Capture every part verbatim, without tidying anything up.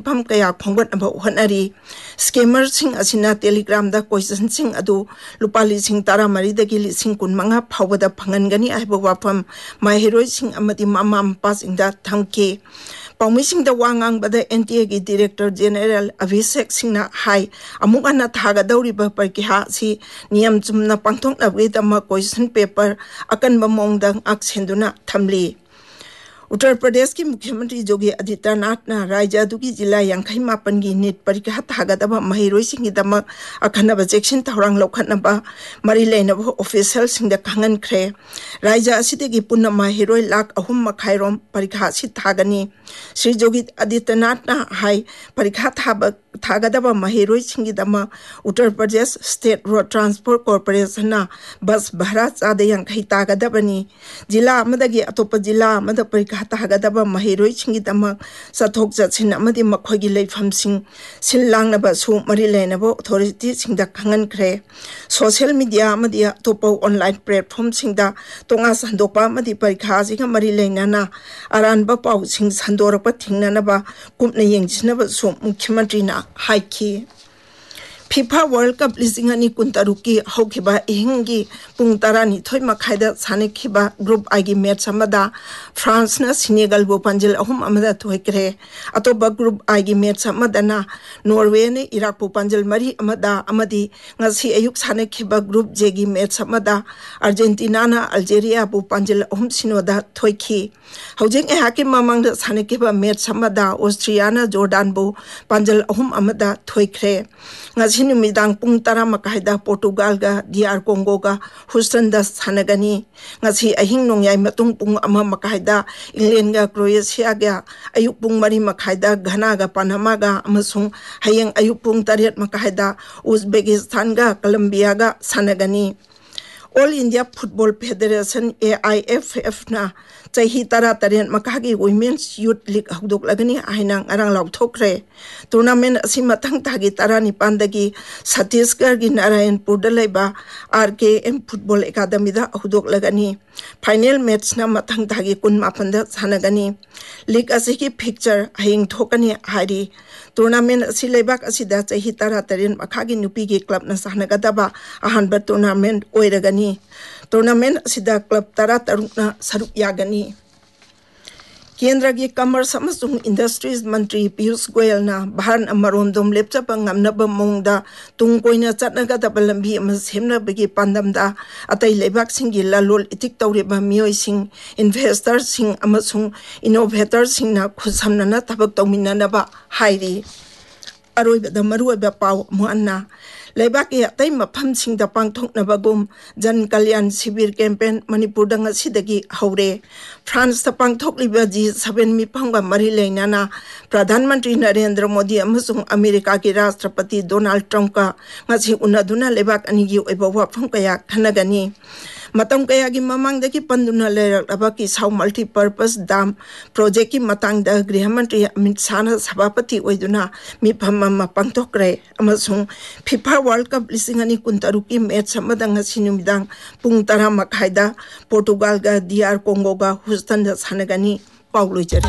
ꯁꯦꯟꯐꯝ ꯀꯌꯥ ꯈꯣꯝꯒꯠꯅꯕ ꯍꯣꯠꯅꯔꯤ ꯁ꯭ꯀꯦꯃꯔꯁꯤꯡ ꯑꯁꯤꯅ ꯇꯦꯂꯤꯒ꯭ꯔꯥꯝꯗ ꯀꯣꯏꯁꯟꯁꯤꯡ ꯑꯗꯨ ꯂꯨꯄꯥ ꯂꯤꯁꯤꯡ ꯇꯔꯥꯃꯔꯤꯗꯒꯤ ꯂꯤꯁꯤꯡ ꯀꯨꯟꯃꯉꯥ ꯐꯥꯎꯕꯗ ꯐꯪꯍꯟꯒꯅꯤ ꯍꯥꯏꯕ ꯋꯥꯐꯝ ꯃꯍꯩꯔꯣꯏꯁꯤꯡ ꯑꯃꯗꯤ ꯃꯃꯥ ꯃꯄꯥꯁꯤꯡꯗ ꯊꯝꯈꯤ ꯄꯥꯎꯃꯤꯁꯤꯡꯗ ꯋꯥ ꯉꯥꯡꯕꯗ ꯑꯦꯟ ꯇꯤ ꯑꯦꯒꯤ ꯗꯤꯔꯦꯛꯇꯔ ꯖꯦꯅꯔꯦꯜ ꯑꯚꯤꯁꯦꯛ ꯁꯤꯡꯅ ꯍꯥꯏ ꯑꯃꯨꯛ ꯍꯟꯅ ꯊꯥꯒꯗꯧꯔꯤꯕ ꯄꯔꯤꯈꯥ ꯑꯁꯤ ꯅꯤꯌꯝ ꯆꯨꯝꯅ ꯄꯥꯡꯊꯣꯛꯅꯕꯒꯤꯗꯃꯛ ꯀꯣꯏꯁꯟ ꯄꯦꯄꯔ ꯑꯀꯟꯕ ꯃꯑꯣꯡꯗ ꯉꯥꯛꯁꯦꯟꯗꯨꯅ ꯊꯝꯂꯤ उत्तर प्रदेश की मुख्यमंत्री योगी आदित्यनाथ ने राज्य अदुगी जिला यांखई मापन की नीट परीक्षा थागदब महिरोइसिंगिदमक अखनब चेक्सिन थौरांग लौखनब मरी लेनब ऑफिशियल सिंग द खंगनख्रे राज्य असिदगी पुन्ना महिरोइ लाख अहुम मखाइरोम परीक्षा सि थागनी श्री योगी आदित्यनाथ ने हाई परीक्षा थाब थागदब महिरोइसिंगिदमक Uttar Pradesh state road transport corporation ना बस भाड़ा चाद यांखई तागदबनी जिला अमदगी अतोप जिला अमद परीक्षा तागदब महिरोइसिंगिदमक चथोक चथिन अमदि मखोगी लेफमसिंग सिललांगनब सु मरी लेनब authority Singh the खंगनख्रे social media अमदि Atop online platform Singh the तोंगा संदोपा अमदि परीक्षा सिंग मरी लेनना अरानब पाउ सिंग संदोरप थिंगननब कुपन येंजिनब सु मुख्यमंत्री ना हाइकी फीफा वर्ल्ड कप लिसिंग अनि कुंतरुकी हौखिबा इहिंगी पुंग तरानी थोय मखाइदा सानेखिबा ग्रुप आईगी मैच अमदा फ्रांस ना सेनेगल बु पंजल अहुम अमदा थोयक्रे अतोबा ग्रुप आईगी मैच अमदना नॉर्वे ने इराक बु पंजल मरी अमदा अमदी ngasi ayuk सानेखिबा group जेगी match अमदा Argentina ना अल्जेरिया बु पंजल अहुम सिनोदा थोयखी हौजिंग एहाके ममंग सानेखिबा मैच अमदा ऑस्ट्रिया ना जॉर्डन बु पंजल अहुम अमदा थोयक्रे ngasi नुमिदांग पुंग तरा मकाइदा पोर्तुगाल गा डीआर कोंगो गा हुस्टन दा सानगनी ngasi अहिंग नोंयाई मतुंग पुंग अमा मकाइदा इंग्लैंड गा क्रोएशिया गा अयुक पुंग मरी मकाइदा घना गा पनामा गा अमसुंग हयंग अयुक पुंग तरेट मकाइदा उज्बेकिस्तान गा कोलंबिया गा सानगनी all India football federation A I F F ना चाही तरा तरेन मकागी वुमेन्स यूथ लीग हौदोक लगनी आइना अरंग लाउथोक्रे टूर्नामेंट असि मथंग तागी तरा निपानदगी छत्तीसगढ़ गी नारायणपुर द लेबा आर के एम फुटबॉल एकेडमी दा हौदोक लगनी फाइनल मैच ना मथंग तागी कुन मापन दा सानगनी लीग असि की पिक्चर हयिंग थोकनी हारी टूर्नामेंट असि लेबाक असिदा चाही तरा तरेन मखागी नुपी गी क्लब ना सानगदबा अहानबा टूर्नामेंट ओइरगनी टूर्नामेंट असिदा क्लब तरा तरुकना सरुक यागनी केंद्र की कमर्स अमसुंग इंडस्ट्रीज मंत्री पीयूष गोयल ना Bharat अमरोंदोम लेपचप ngamnab mongda tungkoina chatnagadaba lambi ama semnabagi pandamda atai lebak singi lalol itik tawreba mioi sing investor sing amasung innovator sing na khusamnana thabak tawminanaba hairi aroibada maruiba paw muanna लेबाक यातै मफम सिंग the पांगथोकनबगुम जन कल्याण शिविर campaign Manipur दंग सिदगी हौरे France the पांगथोकलिबा ji seven मिफंग मरी लेनाना प्रधानमंत्री Narendra Modi अमसुंग America के राष्ट्रपति Donald Trump का ngasi unaduna lebak anigi oiba wafam kaya khanagani matam kaya gi mamang dagi panduna lerakaba ki sau multi purpose dam project ki matang da griha mantri amit sana sabapati oiduna mi phamma pangthokre amasung fifa world cup lisingani kuntaruki match samadang sinumidang pung tara makhaida portugal ga dr congo ga houston da sanagani paulojare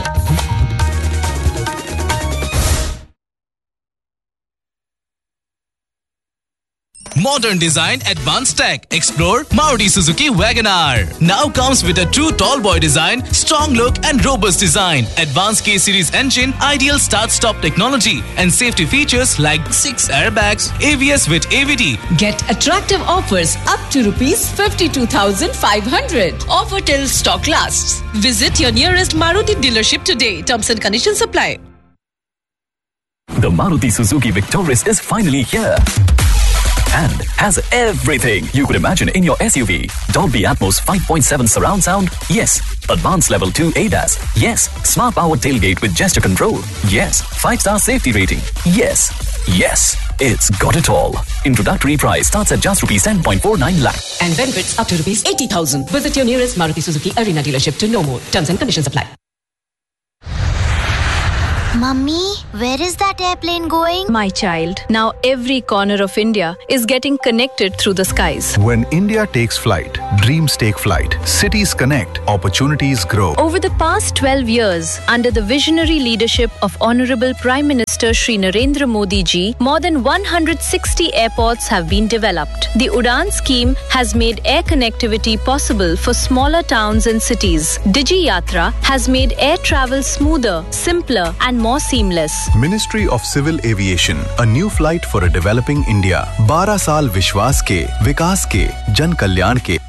Modern design, advanced tech. Explore Maruti Suzuki WagonR. Now comes with a true tall boy design, strong look and robust design. Advanced K-Series engine, ideal start-stop technology and safety features like six airbags, A B S with A V D. Get attractive offers up to rupees fifty-two thousand five hundred. Offer till stock lasts. Visit your nearest Maruti dealership today. Terms and conditions apply. The Maruti Suzuki Victoris is finally here. And has everything you could imagine in your S U V. Dolby Atmos five point seven surround sound? Yes. Advanced level two A D A S? Yes. Smart powered tailgate with gesture control? Yes. five star safety rating? Yes. Yes. It's got it all. Introductory price starts at just rupees ten point four nine lakh. And benefits up to rupees eighty thousand. Visit your nearest Maruti Suzuki Arena dealership to know more. Terms and conditions apply. Mummy, where is that airplane going? My child, now every corner of India is getting connected through the skies. When India takes flight, dreams take flight. Cities connect, opportunities grow. Over the past twelve years, under the visionary leadership of Honorable Prime Minister Shri Narendra Modi ji, more than one hundred sixty airports have been developed. The Udan scheme has made air connectivity possible for smaller towns and cities. Digi Yatra has made air travel smoother, simpler and more seamless. Ministry of Civil Aviation, a new flight for a developing India. बारह साल विश्वास के, विकास के, जन कल्याण के.